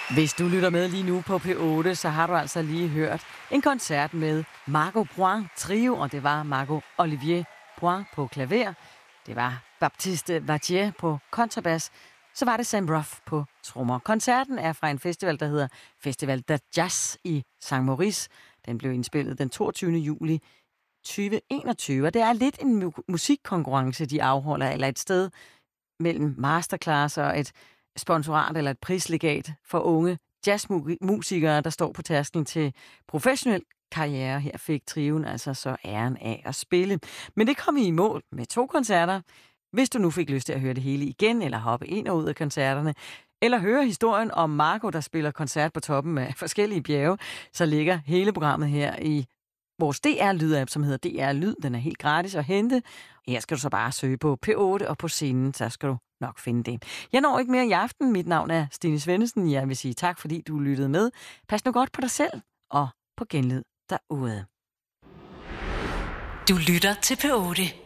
Hvis du lytter med lige nu på P8, så har du altså lige hørt en koncert med Margot Poin Trio, og det var Margot Olivier Poin på klaver, det var Baptiste Vattier på kontrabas, så var det Sam Ruff på trommer. Koncerten er fra en festival, der hedder Festival de Jazz i Saint-Maurice. Den blev indspillet den 22. juli 2021, og det er lidt en musikkonkurrence, de afholder, eller et sted mellem masterclass og et sponsorat eller et prislegat for unge jazzmusikere, der står på tærsklen til professionel karriere. Her fik trioen altså så æren af at spille. Men det kom i mål med 2 koncerter. Hvis du nu fik lyst til at høre det hele igen, eller hoppe ind og ud af koncerterne, eller høre historien om Marco, der spiller koncert på toppen af forskellige bjerge, så ligger hele programmet her i vores DR-lyd-app, som hedder DR Lyd. Den er helt gratis at hente. Her skal du så bare søge på P8 og på scenen, så skal du nok finde det. Jeg når ikke mere i aften. Mit navn er Stine Svendsen. Jeg vil sige tak, fordi du lyttede med. Pas nu godt på dig selv og på genlyd derude. Du lytter til P8.